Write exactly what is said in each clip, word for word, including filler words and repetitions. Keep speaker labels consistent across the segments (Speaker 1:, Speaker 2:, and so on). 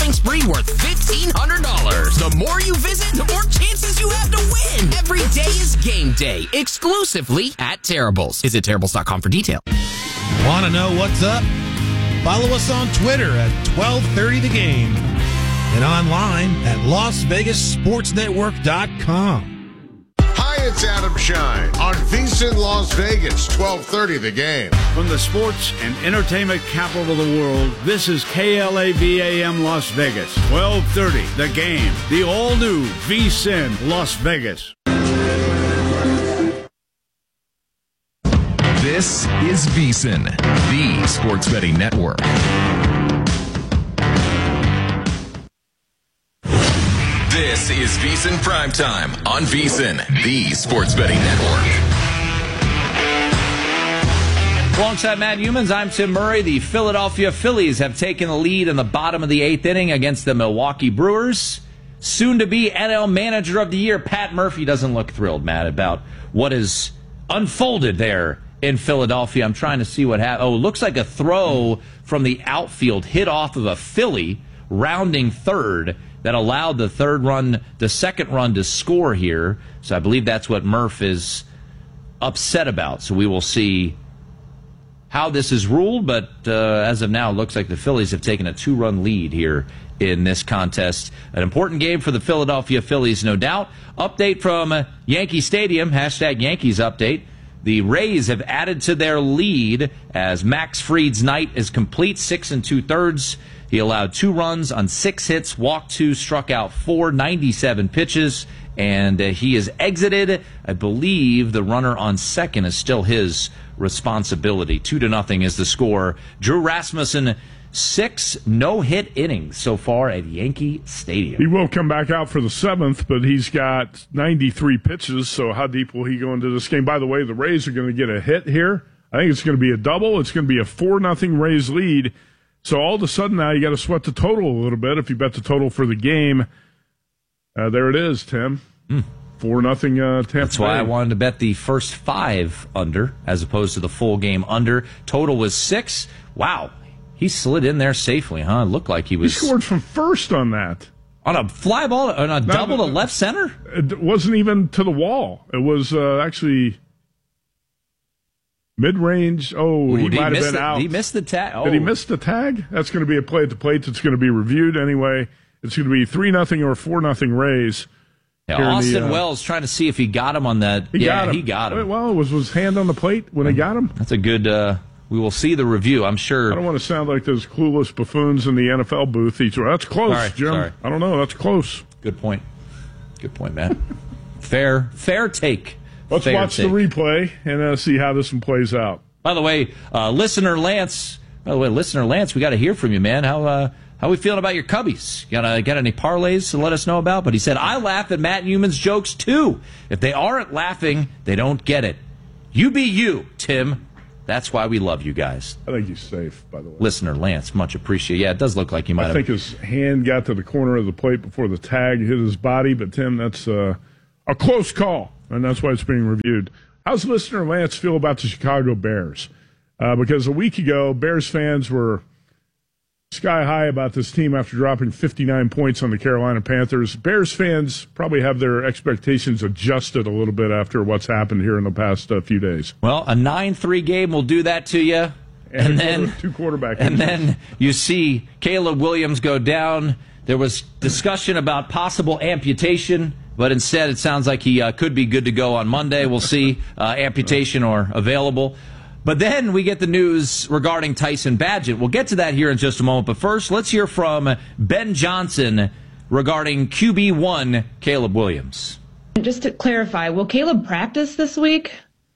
Speaker 1: gambling spree worth fifteen hundred dollars. The more you visit, the more chances you have to win. Every day is game day, exclusively at Terribles. Visit Terribles dot com for details.
Speaker 2: Want to know what's up? Follow us on Twitter at twelve thirty The Game and online at Las Vegas Sports Network dot com.
Speaker 3: Hi, it's Adam Shine on VSiN Las Vegas, twelve thirty The Game.
Speaker 4: From the sports and entertainment capital of the world, this is K L A V A M Las Vegas, twelve thirty The Game, the all-new VSiN Las Vegas.
Speaker 5: This is VSiN, the sports betting network. This is VSiN Primetime on VSiN, the sports betting network.
Speaker 6: Alongside Matt Humans, I'm Tim Murray. The Philadelphia Phillies have taken the lead in the bottom of the eighth inning against the Milwaukee Brewers. Soon to be N L Manager of the Year, Pat Murphy doesn't look thrilled, Matt, about what is unfolded there in Philadelphia. I'm trying to see what happened. Oh, it looks like a throw from the outfield hit off of a Philly rounding third that allowed the third run, the second run to score here. So I believe that's what Murph is upset about. So we will see how this is ruled. But uh, as of now, it looks like the Phillies have taken a two-run lead here in this contest. An important game for the Philadelphia Phillies, no doubt. Update from Yankee Stadium, hashtag Yankees update. The Rays have added to their lead as Max Fried's night is complete, six and two-thirds. He allowed two runs on six hits, walked two, struck out four, ninety-seven pitches, and uh, he is exited. I believe the runner on second is still his responsibility. Two to nothing is the score. Drew Rasmussen, six no-hit innings so far at Yankee Stadium.
Speaker 7: He will come back out for the seventh, but he's got ninety-three pitches, so how deep will he go into this game? By the way, the Rays are going to get a hit here. I think it's going to be a double. It's going to be a four nothing Rays lead. So all of a sudden now you got to sweat the total a little bit if you bet the total for the game. Uh, there it is, Tim. Mm. four nothing uh, Tampa
Speaker 6: That's why
Speaker 7: Bay.
Speaker 6: I wanted to bet the first five under as opposed to the full game under. Total was six. Wow. He slid in there safely, huh? It looked like he was...
Speaker 7: He scored from first on that.
Speaker 6: On a fly ball, on a double to left center?
Speaker 7: It wasn't even to the wall. It was uh, actually... Mid-range, oh,
Speaker 6: Well,
Speaker 7: he
Speaker 6: he
Speaker 7: might have
Speaker 6: missed
Speaker 7: been
Speaker 6: the-
Speaker 7: out.
Speaker 6: he missed the tag. Oh.
Speaker 7: Did he miss the tag? That's going to be a play at the plate that's going to be reviewed anyway. It's going to be three nothing or four nothing Rays.
Speaker 6: Yeah,
Speaker 7: here in
Speaker 6: Austin
Speaker 7: the, uh,
Speaker 6: Wells trying to see if he got him on that.
Speaker 7: He
Speaker 6: yeah,
Speaker 7: got him.
Speaker 6: he got him.
Speaker 7: Well, was was hand on the plate when he got him?
Speaker 6: That's a good... Uh, we will see the review, I'm sure.
Speaker 7: I don't want to sound like those clueless buffoons in the N F L booth. Each That's close,
Speaker 6: Sorry,
Speaker 7: Jim.
Speaker 6: sorry.
Speaker 7: I don't know. That's close.
Speaker 6: Good point. Good point, Matt. fair fair take.
Speaker 7: Let's
Speaker 6: fair
Speaker 7: watch
Speaker 6: take.
Speaker 7: the replay and uh, see how this one plays out.
Speaker 6: By the way, uh, listener Lance, by the way, listener Lance, we got to hear from you, man. How uh, how we feeling about your Cubbies? Got uh, got any parlays to let us know about? But he said, I laugh at Matt Newman's jokes, too. If they aren't laughing, they don't get it. You be you, Tim. That's why we love you guys.
Speaker 7: I think he's safe, by the way.
Speaker 6: Listener Lance, much appreciated. Yeah, it does look like you might
Speaker 7: I
Speaker 6: have.
Speaker 7: think his hand got to the corner of the plate before the tag hit his body, but Tim, that's uh, a close call, and that's why it's being reviewed. How's listener Lance feel about the Chicago Bears? Uh, because a week ago, Bears fans were sky high about this team after dropping fifty-nine points on the Carolina Panthers. Bears fans probably have their expectations adjusted a little bit after what's happened here in the past uh, few days.
Speaker 6: Well, a nine three game will do that to you.
Speaker 7: And,
Speaker 6: And then
Speaker 7: two quarterback
Speaker 6: And
Speaker 7: injuries.
Speaker 6: then you see Caleb Williams go down. There was discussion about possible amputation, but instead it sounds like he uh, could be good to go on Monday. We'll see uh, amputation or available. But then we get the news regarding Tyson Badgett. We'll get to that here in just a moment. But first, let's hear from Ben Johnson regarding Q B one Caleb Williams.
Speaker 8: Just to clarify, will Caleb practice this week?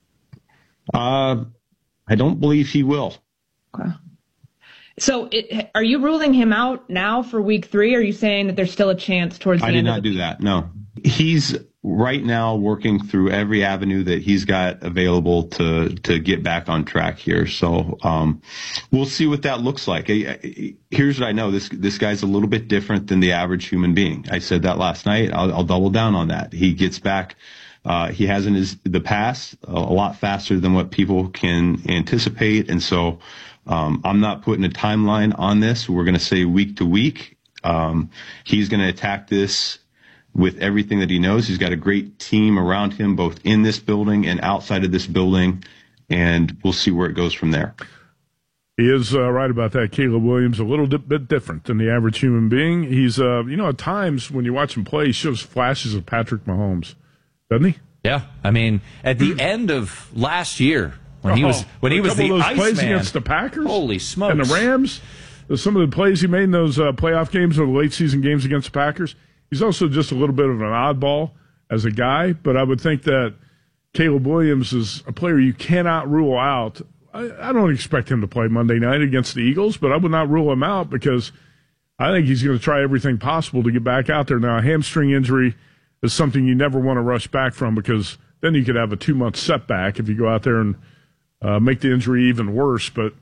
Speaker 9: Uh, I don't believe he will.
Speaker 8: Okay. So it, are you ruling him out now for week three? Or are you saying that there's still a chance towards the
Speaker 9: I did
Speaker 8: end
Speaker 9: not
Speaker 8: of the
Speaker 9: do that. No, he's right now working through every avenue that he's got available to to get back on track here. So um, we'll see what that looks like. Here's what I know: this this guy's a little bit different than the average human being. I said that last night. I'll, I'll double down on that. He gets back. Uh, he has in his the past a, a lot faster than what people can anticipate, and so um, I'm not putting a timeline on this. We're going to say week to week. Um, he's going to attack this with everything that he knows. He's got a great team around him, both in this building and outside of this building, and we'll see where it goes from there.
Speaker 7: He is uh, right about that. Caleb Williams, a little bit different than the average human being. He's, uh, you know, at times when you watch him play, he shows flashes of Patrick Mahomes, doesn't he?
Speaker 6: Yeah, I mean, at the end of last year, when he was when he was the
Speaker 7: of those
Speaker 6: Iceman,
Speaker 7: plays against the Packers,
Speaker 6: holy smokes,
Speaker 7: and the Rams, some of the plays he made in those uh, playoff games or the late season games against the Packers. He's also just a little bit of an oddball as a guy, but I would think that Caleb Williams is a player you cannot rule out. I, I don't expect him to play Monday night against the Eagles, but I would not rule him out because I think he's going to try everything possible to get back out there. Now, a hamstring injury is something you never want to rush back from because then you could have a two-month setback if you go out there and uh, make the injury even worse. But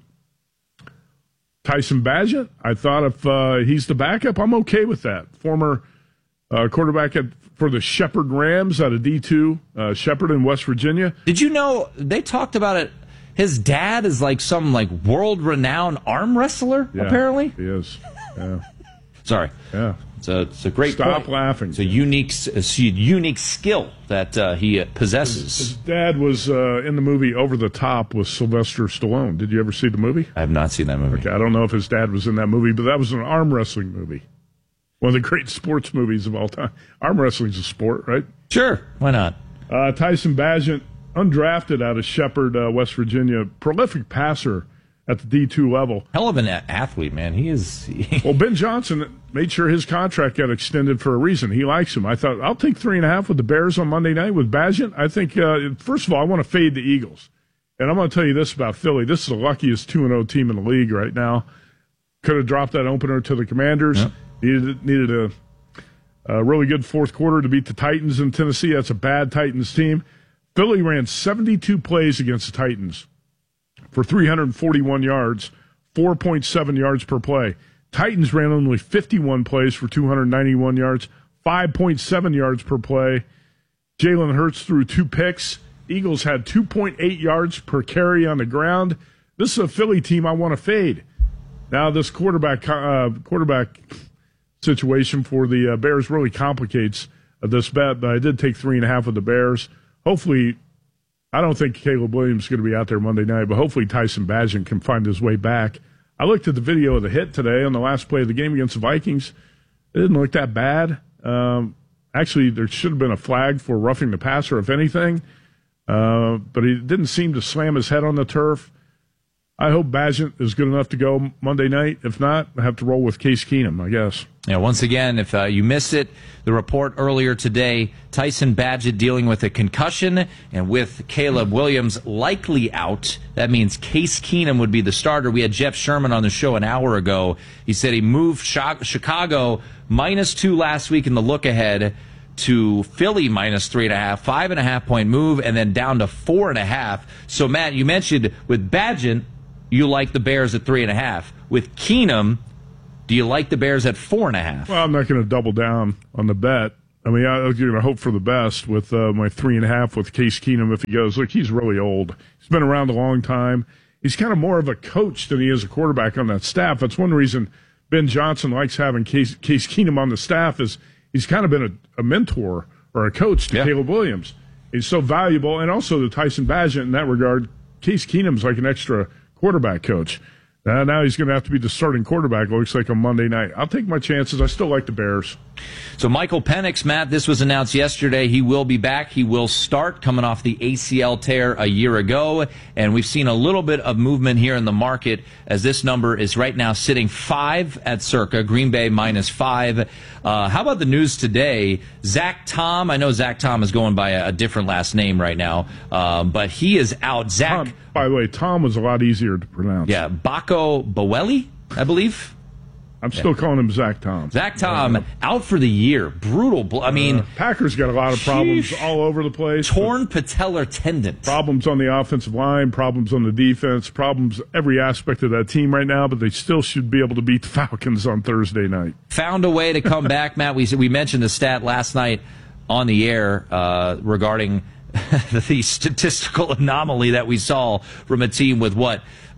Speaker 7: Tyson Bagent, I thought if uh, he's the backup, I'm okay with that. Former uh, quarterback at, for the Shepherd Rams out of D two, uh, Shepherd in West Virginia.
Speaker 6: Did you know they talked about it? His dad is like some like world-renowned arm wrestler,
Speaker 7: Yeah,
Speaker 6: apparently.
Speaker 7: He is. Yeah.
Speaker 6: Sorry.
Speaker 7: Yeah.
Speaker 6: It's a, it's a great
Speaker 7: Stop
Speaker 6: point.
Speaker 7: laughing.
Speaker 6: It's a unique, it's a unique skill that uh, he possesses.
Speaker 7: His dad was uh, in the movie Over the Top with Sylvester Stallone. Did you ever see the movie?
Speaker 6: I have not seen that movie.
Speaker 7: Okay, I don't know if his dad was in that movie, but that was an arm wrestling movie. One of the great sports movies of all time. Arm wrestling's a sport, right?
Speaker 6: Sure, why not?
Speaker 7: Uh, Tyson Bagent, undrafted out of Shepherd, uh, West Virginia, prolific passer at the D two level.
Speaker 6: Hell of an a- athlete, man. He is. He...
Speaker 7: Well, Ben Johnson made sure his contract got extended for a reason. He likes him. I thought, I'll take three and a half with the Bears on Monday night with Bagent. I think, uh, first of all, I want to fade the Eagles. And I'm going to tell you this about Philly. This is the luckiest two and oh team in the league right now. Could have dropped that opener to the Commanders. Yep. Needed, needed a, a really good fourth quarter to beat the Titans in Tennessee. That's a bad Titans team. Philly ran seventy-two plays against the Titans for three hundred forty-one yards, four point seven yards per play. Titans ran only fifty-one plays for two hundred ninety-one yards, five point seven yards per play. Jalen Hurts threw two picks. Eagles had two point eight yards per carry on the ground. This is a Philly team I want to fade. Now, this quarterback uh, quarterback situation for the uh, Bears really complicates uh, this bet, but I did take three and a half with the Bears. Hopefully, I don't think Caleb Williams is going to be out there Monday night, but hopefully Tyson Bagent can find his way back. I looked at the video of the hit today on the last play of the game against the Vikings. It didn't look that bad. Um, actually, there should have been a flag for roughing the passer, if anything, uh, but he didn't seem to slam his head on the turf. I hope Bagent is good enough to go Monday night. If not, I have to roll with Case Keenum, I guess.
Speaker 6: Yeah, once again, if uh, you missed it, the report earlier today, Tyson Bagent dealing with a concussion, and with Caleb Williams likely out, that means Case Keenum would be the starter. We had Jeff Sherman on the show an hour ago. He said he moved Chicago minus two last week in the look-ahead to Philly minus three and a half, five and a half point move, and then down to four and a half. So, Matt, you mentioned with Bagent, you like the Bears at three and a half. With Keenum, do you like the Bears at four and a half?
Speaker 7: Well, I'm not going to double down on the bet. I mean, I'm going to hope for the best with uh, my three and a half with Case Keenum if he goes. Look, he's really old. He's been around a long time. He's kind of more of a coach than he is a quarterback on that staff. That's one reason Ben Johnson likes having Case, Case Keenum on the staff is he's kind of been a, a mentor or a coach to yeah. Caleb Williams. He's so valuable, and also to Tyson Bagent in that regard. Case Keenum's like an extra quarterback coach. Uh, now he's going to have to be the starting quarterback, it looks like, on Monday night. I'll take my chances. I still like the Bears.
Speaker 6: So Michael Penix, Matt, this was announced yesterday. He will be back. He will start, coming off the A C L tear a year ago. And we've seen a little bit of movement here in the market as this number is right now sitting five at circa. Green Bay minus five. Uh, how about the news today? Zach Tom, I know Zach Tom is going by a, a different last name right now, uh, but he is out. Zach.
Speaker 7: Tom, by the way, Tom was a lot easier to pronounce.
Speaker 6: Yeah, Baco Boweli, I believe.
Speaker 7: I'm still yeah. calling him Zach Tom.
Speaker 6: Zach Tom uh, out for the year. Brutal. Bl- I mean,
Speaker 7: uh, Packers got a lot of problems sheesh. all over the place.
Speaker 6: Torn patellar tendon.
Speaker 7: Problems on the offensive line, problems on the defense, problems every aspect of that team right now, but they still should be able to beat the Falcons on Thursday night.
Speaker 6: Found a way to come back, Matt. We we mentioned the stat last night on the air uh, regarding the statistical anomaly that we saw from a team with what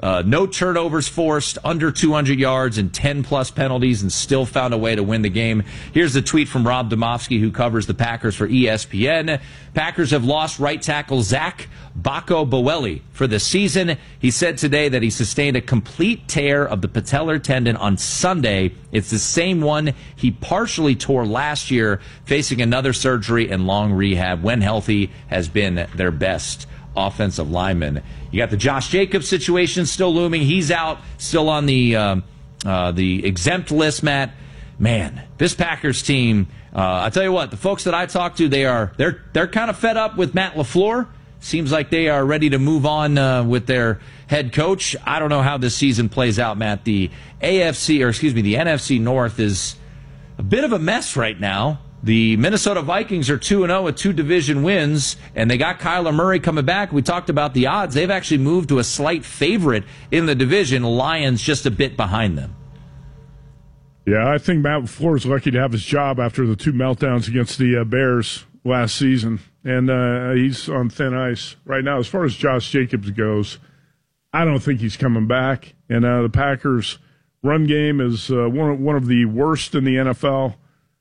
Speaker 6: Uh, no turnovers forced, under two hundred yards, and ten-plus penalties, and still found a way to win the game. Here's the tweet from Rob Domofsky, who covers the Packers for E S P N. Packers have lost right tackle Zach Bacco-Boelli for the season. He said today that he sustained a complete tear of the patellar tendon on Sunday. It's the same one he partially tore last year, facing another surgery and long rehab. When healthy, has been their best offensive lineman. You got the Josh Jacobs situation still looming. He's out, still on the um, uh, the exempt list, Matt. Man, this Packers team, uh, I tell you what, the folks that I talk to, they are they're they're kind of fed up with Matt LaFleur. Seems like they are ready to move on uh, with their head coach. I don't know how this season plays out, Matt. The A F C, or excuse me, the N F C North is a bit of a mess right now. The Minnesota Vikings are two and oh with two division wins, and they got Kyler Murray coming back. We talked about the odds. They've actually moved to a slight favorite in the division. Lions just a bit behind them.
Speaker 7: Yeah, I think Matt LaFleur is lucky to have his job after the two meltdowns against the uh, Bears last season, and uh, he's on thin ice right now. As far as Josh Jacobs goes, I don't think he's coming back, and uh, the Packers' run game is uh, one, of, one of the worst in the N F L.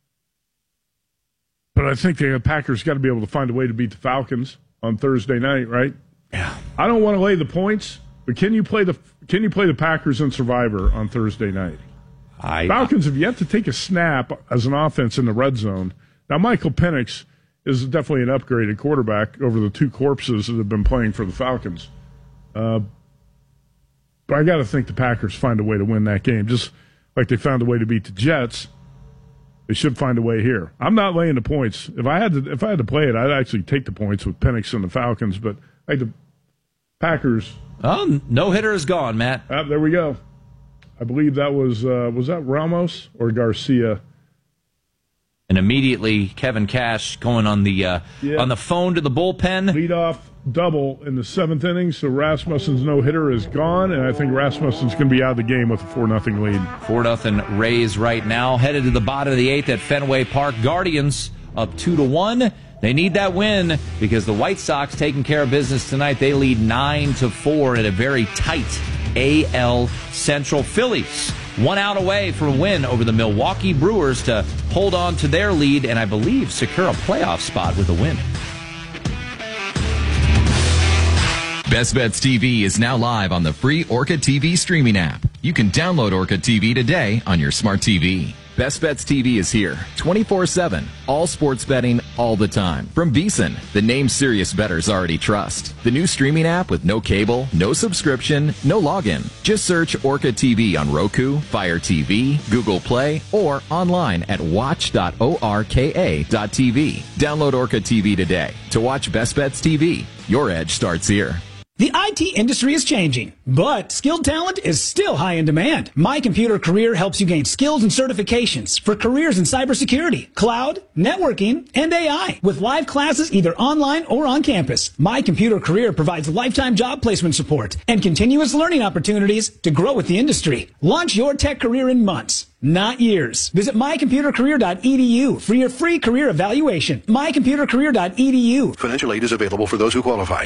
Speaker 7: But I think the Packers got to be able to find a way to beat the Falcons on Thursday night, right?
Speaker 6: Yeah.
Speaker 7: I don't want to lay the points, but can you play the can you play the Packers and Survivor on Thursday night?
Speaker 6: I,
Speaker 7: Falcons have yet to take a snap as an offense in the red zone. Now, Michael Penix is definitely an upgraded quarterback over the two corpses that have been playing for the Falcons. Uh, but I got to think the Packers find a way to win that game, just like they found a way to beat the Jets. They should find a way here. I'm not laying the points. If I had to, if I had to play it, I'd actually take the points with Penix and the Falcons. But I the Packers.
Speaker 6: Oh, no hitter is gone, Matt.
Speaker 7: Ah, there we go. I believe that was uh, was that Ramos or Garcia.
Speaker 6: And immediately Kevin Cash going on the uh,
Speaker 7: yeah.
Speaker 6: on the phone to the bullpen.
Speaker 7: Lead off double in the seventh inning, so Rasmussen's no-hitter is gone, and I think Rasmussen's going to be out of the game with a four nothing lead.
Speaker 6: four nothing Rays right now. Headed to the bottom of the eighth at Fenway Park. Guardians up two to one. They need that win because the White Sox taking care of business tonight. They lead nine to four in a very tight A L Central. Phillies one out away from a win over the Milwaukee Brewers to hold on to their lead and I believe secure a playoff spot with a win.
Speaker 5: Best Bets T V is now live on the free Orca T V streaming app. You can download Orca T V today on your smart T V. Best Bets T V is here, twenty-four seven, all sports betting, all the time. From VEASAN, the name serious bettors already trust. The new streaming app with no cable, no subscription, no login. Just search Orca T V on Roku, Fire T V, Google Play, or online at watch dot orka dot t v. Download Orca T V today to watch Best Bets T V. Your edge starts here.
Speaker 10: The I T industry is changing, but skilled talent is still high in demand. My Computer Career helps you gain skills and certifications for careers in cybersecurity, cloud, networking, and A I with live classes either online or on campus. My Computer Career provides lifetime job placement support and continuous learning opportunities to grow with the industry. Launch your tech career in months, not years. Visit my computer career dot e d u for your free career evaluation. my computer career dot e d u.
Speaker 11: Financial aid is available for those who qualify.